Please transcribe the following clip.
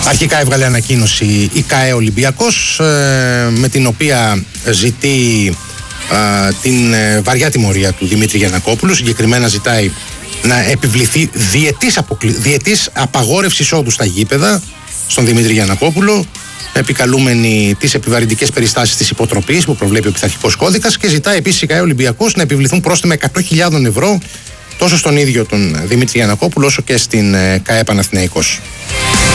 Αρχικά έβγαλε ανακοίνωση η ΚΑΕ Ολυμπιακός, με την οποία ζητεί την βαριά τιμωρία του Δημήτρη Γιαννακόπουλου. Συγκεκριμένα ζητάει να επιβληθεί διετής απαγόρευση εισόδου στα γήπεδα στον Δημήτρη Γιαννακόπουλο, επικαλούμενη τις επιβαρυντικές περιστάσεις της υποτροπής που προβλέπει ο πειθαρχικός κώδικας, και ζητάει επίσης η ΚΑΕ Ολυμπιακός να επιβληθούν πρόστιμα 100.000 ευρώ τόσο στον ίδιο τον Δημήτρη Γιαννακόπουλο όσο και στην ΚΑΕ Παναθηναϊκός.